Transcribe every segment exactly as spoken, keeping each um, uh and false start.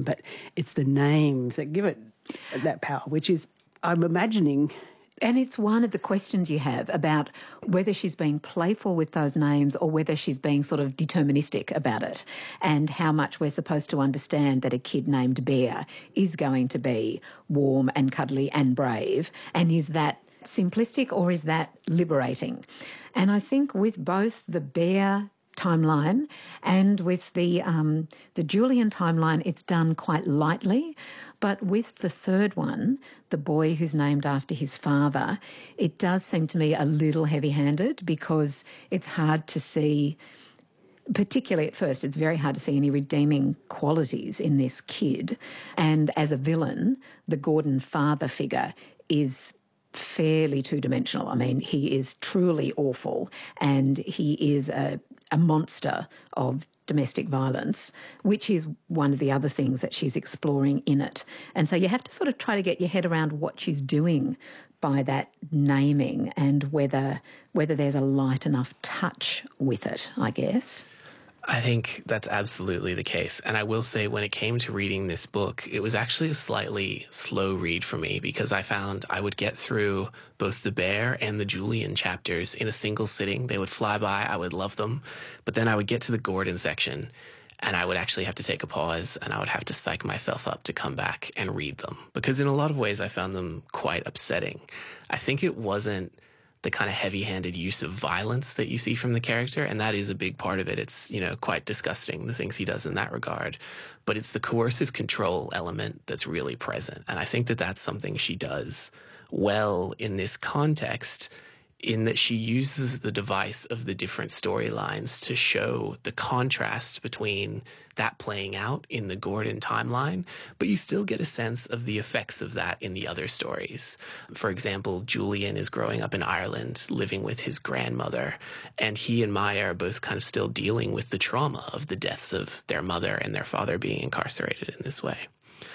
but it's the names that give it that power, which is, I'm imagining... And it's one of the questions you have about whether she's being playful with those names or whether she's being sort of deterministic about it, and how much we're supposed to understand that a kid named Bear is going to be warm and cuddly and brave. And is that simplistic or is that liberating? And I think with both the Bear timeline and with the um, the Julian timeline, it's done quite lightly. But with the third one, the boy who's named after his father, it does seem to me a little heavy-handed, because it's hard to see, particularly at first, it's very hard to see any redeeming qualities in this kid. And as a villain, the Gordon father figure is fairly two-dimensional. I mean, he is truly awful, and he is a, a monster of domestic violence, which is one of the other things that she's exploring in it. And so you have to sort of try to get your head around what she's doing by that naming, and whether whether there's a light enough touch with it, I guess. I think that's absolutely the case. And I will say, when it came to reading this book, it was actually a slightly slow read for me, because I found I would get through both the Bear and the Julian chapters in a single sitting. They would fly by. I would love them. But then I would get to the Gordon section, and I would actually have to take a pause, and I would have to psych myself up to come back and read them, because in a lot of ways I found them quite upsetting. I think it wasn't the kind of heavy-handed use of violence that you see from the character, and that is a big part of it. It's, you know, quite disgusting, the things he does in that regard. But it's the coercive control element that's really present. And I think that that's something she does well in this context, in that she uses the device of the different storylines to show the contrast between that playing out in the Gordon timeline, but you still get a sense of the effects of that in the other stories. For example, Julian is growing up in Ireland, living with his grandmother, and he and Maya are both kind of still dealing with the trauma of the deaths of their mother and their father being incarcerated in this way.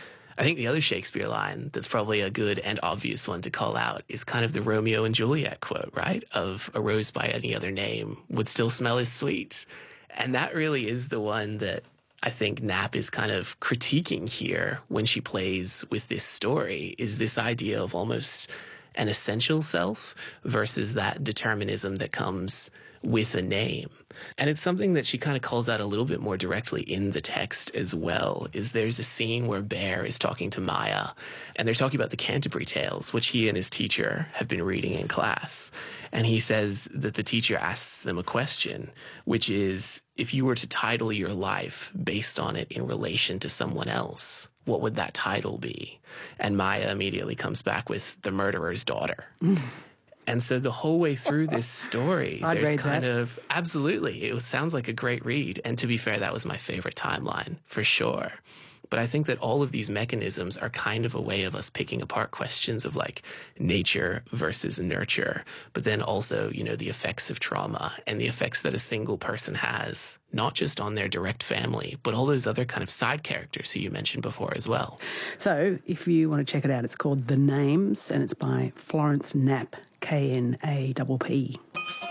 I think the other Shakespeare line that's probably a good and obvious one to call out is kind of the Romeo and Juliet quote, right? Of "a rose by any other name would still smell as sweet." And that really is the one that I think Knapp is kind of critiquing here when she plays with this story, is this idea of almost an essential self versus that determinism that comes with a name. And it's something that she kind of calls out a little bit more directly in the text as well, is there's a scene where Bear is talking to Maya, and they're talking about the Canterbury Tales, which he and his teacher have been reading in class. And he says that the teacher asks them a question, which is, if you were to title your life based on it in relation to someone else, what would that title be? And Maya immediately comes back with The Murderer's Daughter. Mm. And so the whole way through this story, I'd there's kind that. of, absolutely, it sounds like a great read. And to be fair, that was my favorite timeline, for sure. But I think that all of these mechanisms are kind of a way of us picking apart questions of like nature versus nurture, but then also, you know, the effects of trauma and the effects that a single person has, not just on their direct family, but all those other kind of side characters who you mentioned before as well. So if you want to check it out, it's called The Names, and it's by Florence Knapp, K N A P P.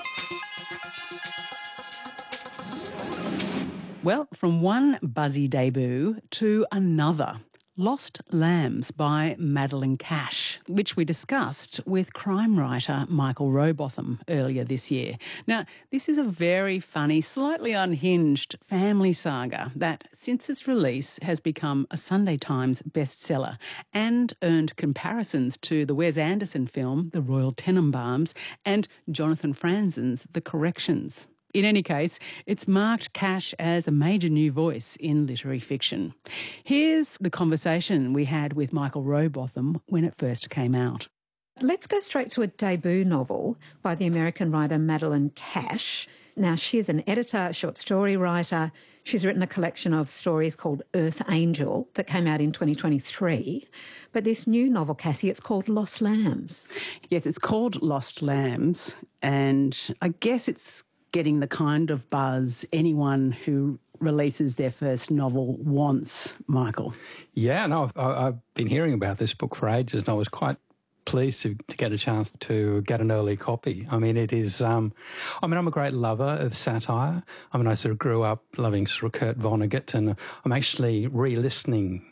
Well, from one buzzy debut to another. Lost Lambs by Madeline Cash, which we discussed with crime writer Michael Rowbotham earlier this year. Now, this is a very funny, slightly unhinged family saga that, since its release, has become a Sunday Times bestseller and earned comparisons to the Wes Anderson film The Royal Tenenbaums and Jonathan Franzen's The Corrections. In any case, it's marked Cash as a major new voice in literary fiction. Here's the conversation we had with Michael Rowbotham when it first came out. Let's go straight to a debut novel by the American writer Madeline Cash. Now, she's an editor, a short story writer. She's written a collection of stories called Earth Angel that came out in twenty twenty-three. But this new novel, Cassie, it's called Lost Lambs. Yes, it's called Lost Lambs, and I guess it's getting the kind of buzz anyone who releases their first novel wants, Michael. Yeah, no, I've, I've been hearing about this book for ages, and I was quite pleased to, to get a chance to get an early copy. I mean, it is, um, I mean, I'm a great lover of satire. I mean, I sort of grew up loving sort of Kurt Vonnegut, and I'm actually re-listening